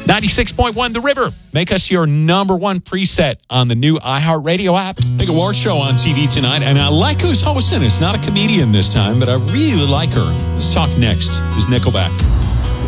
96.1 The River. Make us your number one preset on the new iHeartRadio app. Big award show on TV tonight, and I like who's hosting. It's not a comedian this time, but I really like her. Let's talk next. This is Nickelback.